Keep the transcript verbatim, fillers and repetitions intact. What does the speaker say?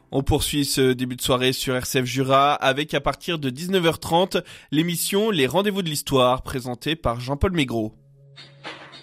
On poursuit ce début de soirée sur R C F Jura avec à partir de dix-neuf heures trente l'émission Les Rendez-vous de l'Histoire présentée par Jean-Paul Mégros.